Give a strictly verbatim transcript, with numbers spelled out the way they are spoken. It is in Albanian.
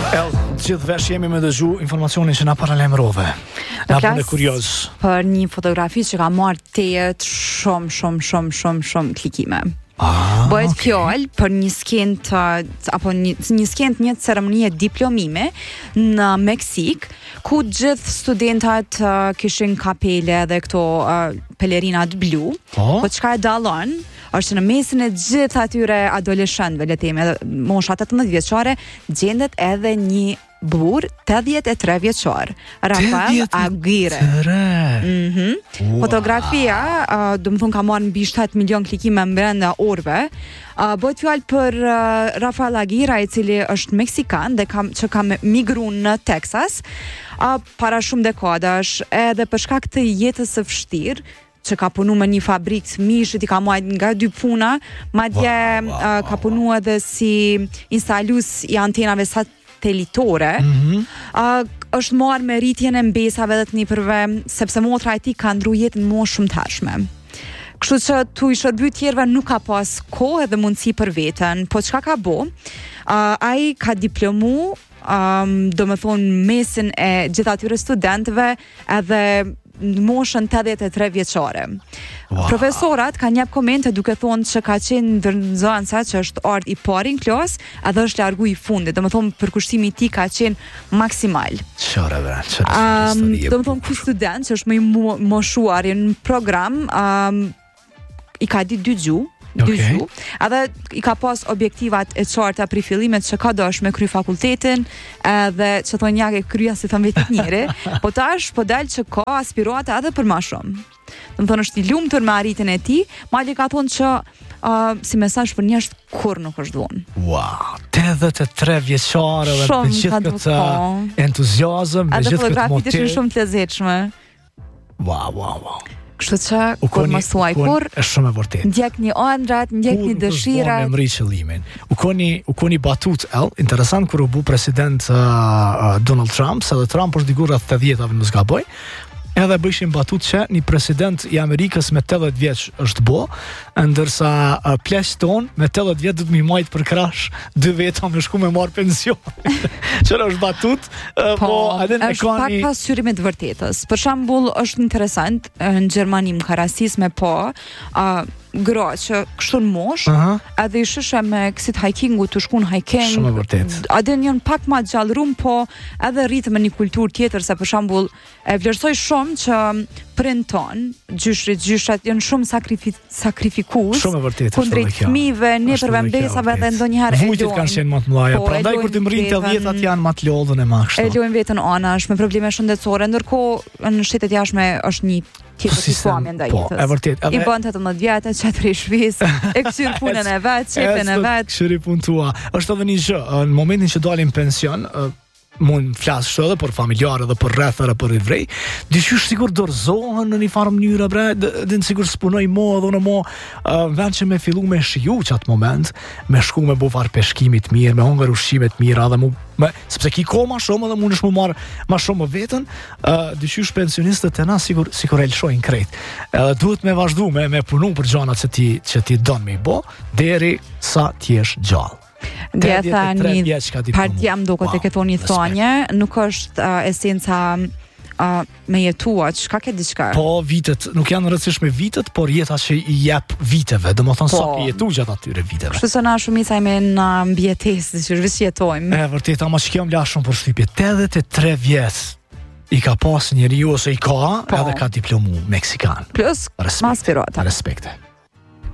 Gjithvesh jemi me dëgju informacionin që na paralajmërove. Na bënë kurioz. Për një fotografi që ka marrë tejet shumë, shumë, shumë, shumë, shumë klikime. Ah, Bëhet okay. fjalë për një skenë të, apo një, një skenë të një ceremonie diplomime në Meksik, ku gjithë studentat uh, kishin kapele dhe këto uh, pelerinat blu. Oh. Po çka e dallon është në mesin e gjithë atyre adoleshentëve, le të themi, mosha tetëmbëdhjetë vjeçare, gjendet edhe një burr tetëdhjetë e tre vjeçar, Rafael Aguirre. Mhm. Wow. Fotografia, uh, do të thonë ka marrë mbi shtat milion klikime brenda orëve. Uh, bëhet fjalë për uh, Rafael Aguirre, i cili është meksikan dhe kam, që ka migruar në Texas uh, para shumë dekadash, edhe për shkak të jetës së vështirë që ka punu me një fabrikë të mishit, i ka marrë nga dy puna, madje wow, wow, uh, ka punu edhe si instalus i antenave satelitore. Mhm. Uh, është marrë me rritjen e mbesave dhe të nipërve, sepse motra e tij ka ndru jetën më shumë tashme. Kështu që tu i shërby tjerëve nuk ka pas kohë edhe mundësi për veten, po çka ka bo? Uh, ai ka diplomu, um, do me thonë mesin e gjithë atyre studentëve edhe në moshën tetëdhjetë e tre vjeçare. Wow. Profesorat kanë jap komente duke thonë që ka qenë ndërnxënësa që është art i parë në klas, edhe është largu i fundit. Domethënë përkushtimi i tij ka qenë maksimal. Çfarë bre? Çfarë Um, histori? domethënë ky student që është më i mo- moshuar në program, um, i ka ditë dy gjuhë. dy Okay. gjuhë, edhe i ka pas objektivat e qarta pri fillimet që ka dosh me kry fakultetin, edhe që thonë ja ke krya si thënë vetë njëri, po tash po dalë që ka aspirata edhe për ma shumë. Do të thonë është i lumtur me arritjen e tij, madje ka thonë që uh, si mesazh për njerëz kur nuk është vonë. Wow, tetëdhjetë e tre vjeçare dhe Shumë me gjithë ka këtë duko. entuziazëm, me Edhe gjithë këtë fotografitë ishin motiv. shumë të lezetshme. Wow, wow, wow. Kështu që kur Ukoni- mos thuaj ukoni kur, është shumë e vërtetë. ndjekni ëndrat, ndjekni Kur dëshirat. Me mri qëllimin. U koni, u koni batut, el, interesant kur u bu president uh, uh, Donald Trump, se dhe Trump është dikur rreth tetëdhjetave në zgaboj, edhe bëshin batut që një president i Amerikës me tetëdhjetë vjeç është bo, ndërsa uh, pleqë ton me tetëdhjetë vjeç du të mi majtë për krash dy veta me shku me marë pension. Qërë është batut, uh, po, Po, adin e është ka pak një... pas syrimit vërtetës. Për shembull, është interesant në Gjermani më ka rastis me po uh, gra që kështu në mosh, Aha. edhe i shyshe me kësit hikingu të shku në hiking. Shumë e vërtet. Adin janë pak ma gjallërum, po edhe rritë me një kulturë tjetër, se për shembull e vlerësoj shumë që prind ton, gjyshrit, gjyshrat janë shumë sakrifi, sakrifikus. Shumë e vërtetë. është kundrejt edhe kjo. fëmijëve, Është nepërve edhe kjo mbesave vërtet. dhe ndonjëherë e Vujtit kanë qenë më të mëdha. Po, Prandaj e kur të lojnë mrin të vetën- dhjetat janë më të lodhën e më e kështu. lojnë vetën anash me probleme shëndetësore, ndërkohë në shtetet jashtme është një tjetër situatje ndaj Po, jetës. e vërtet. I bën tetëmbëdhjetë vjetë, çet prej shtëpisë, e kthyer punën e vet, çepën e vet. Këshiri punë tua. Është edhe një gjë, ë, në momentin që dalim pension, ë, mund flas kështu edhe për familjarë edhe për rrethëra për i vrej, dyqysh sigur dorëzohen në një farë mënyrë bre, din sigur s'punoj mo edhe unë mo, uh, vend që me fillu me shiju që atë moment, me shku me bu farë peshkimit mirë, me hongër ushqimet mira dhe mu, me, sepse ki ko ma shumë edhe mund është mu marë ma shumë më vetën, uh, dyqysh pensionistët e na sigur, sigur e lëshojnë krejt. Edhe duhet me vazhdu me, me punu për gjanat që ti, që ti don me i bo, deri sa t'jesh gjallë. Dje tha tetëdhjetë e tre një vjeç ka diplomu. partia më duket e Wow, ke thonë një respekt. thonje, nuk është uh, esenca uh, me jetua, çka ke diçka. Po vitet, nuk janë rëndësishme vitet, por jeta që i jep viteve, domethënë Po. sa ke jetu gjatë atyre viteve. Kështu që na shumica jemi në mbijetesë që vetë jetojmë. E vërtet, ama që kjo më la shumë për shtypje, tetëdhjetë e tre vjeç i ka pas njeriu ose i ka, Po. edhe ka diplomu meksikan. Plus, Respekt. mas pirata. Respekte.